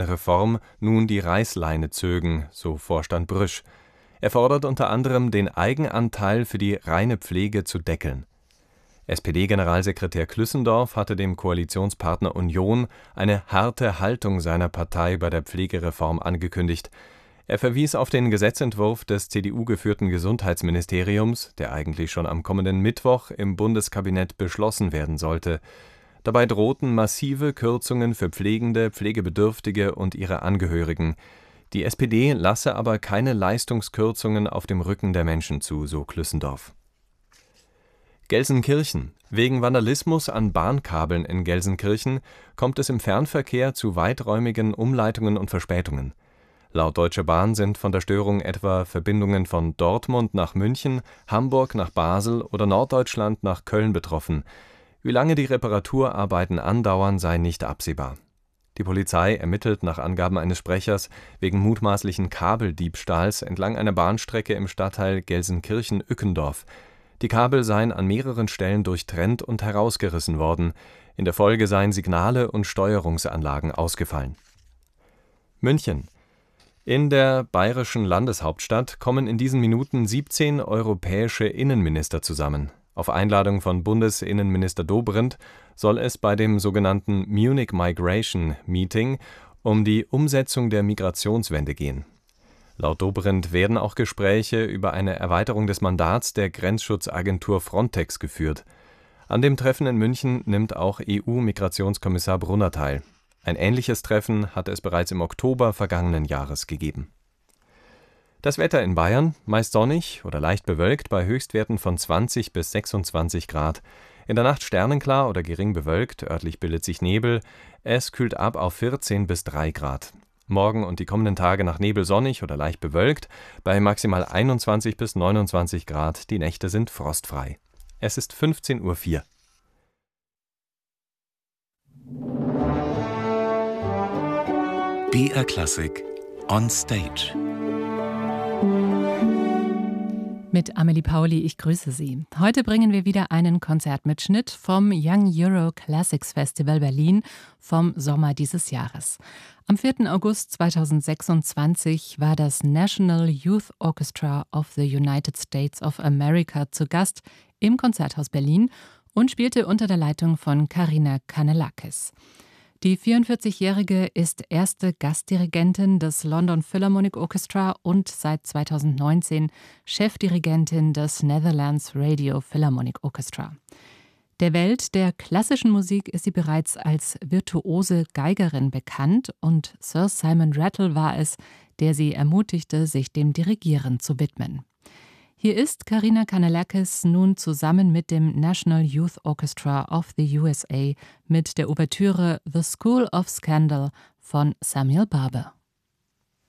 Pflegereform nun die Reißleine zögen, so Vorstand Brüsch. Er fordert unter anderem, den Eigenanteil für die reine Pflege zu deckeln. SPD-Generalsekretär Klüssendorf hatte dem Koalitionspartner Union eine harte Haltung seiner Partei bei der Pflegereform angekündigt. Er verwies auf den Gesetzentwurf des CDU-geführten Gesundheitsministeriums, der eigentlich schon am kommenden Mittwoch im Bundeskabinett beschlossen werden sollte. Dabei drohten massive Kürzungen für Pflegende, Pflegebedürftige und ihre Angehörigen. Die SPD lasse aber keine Leistungskürzungen auf dem Rücken der Menschen zu, so Klüssendorf. Gelsenkirchen. Wegen Vandalismus an Bahnkabeln in Gelsenkirchen kommt es im Fernverkehr zu weiträumigen Umleitungen und Verspätungen. Laut Deutsche Bahn sind von der Störung etwa Verbindungen von Dortmund nach München, Hamburg nach Basel oder Norddeutschland nach Köln betroffen. Wie lange die Reparaturarbeiten andauern, sei nicht absehbar. Die Polizei ermittelt nach Angaben eines Sprechers wegen mutmaßlichen Kabeldiebstahls entlang einer Bahnstrecke im Stadtteil Gelsenkirchen-Ückendorf. Die Kabel seien an mehreren Stellen durchtrennt und herausgerissen worden. In der Folge seien Signale und Steuerungsanlagen ausgefallen. München. In der bayerischen Landeshauptstadt kommen in diesen Minuten 17 europäische Innenminister zusammen. Auf Einladung von Bundesinnenminister Dobrindt soll es bei dem sogenannten Munich Migration Meeting um die Umsetzung der Migrationswende gehen. Laut Dobrindt werden auch Gespräche über eine Erweiterung des Mandats der Grenzschutzagentur Frontex geführt. An dem Treffen in München nimmt auch EU-Migrationskommissar Brunner teil. Ein ähnliches Treffen hatte es bereits im Oktober vergangenen Jahres gegeben. Das Wetter in Bayern: meist sonnig oder leicht bewölkt bei Höchstwerten von 20 bis 26 Grad. In der Nacht sternenklar oder gering bewölkt, örtlich bildet sich Nebel. Es kühlt ab auf 14 bis 3 Grad. Morgen und die kommenden Tage nach Nebel sonnig oder leicht bewölkt, bei maximal 21 bis 29 Grad. Die Nächte sind frostfrei. Es ist 15:04 Uhr. BR Classic on Stage. Mit Amelie Pauli, ich grüße Sie. Heute bringen wir wieder einen Konzertmitschnitt vom Young Euro Classics Festival Berlin vom Sommer dieses Jahres. Am 4. August 2026 war das National Youth Orchestra of the United States of America zu Gast im Konzerthaus Berlin und spielte unter der Leitung von Karina Kanellakis. Die 44-Jährige ist erste Gastdirigentin des London Philharmonic Orchestra und seit 2019 Chefdirigentin des Netherlands Radio Philharmonic Orchestra. Der Welt der klassischen Musik ist sie bereits als virtuose Geigerin bekannt und Sir Simon Rattle war es, der sie ermutigte, sich dem Dirigieren zu widmen. Hier ist Karina Kanellakis nun zusammen mit dem National Youth Orchestra of the USA mit der Ouvertüre The School of Scandal von Samuel Barber.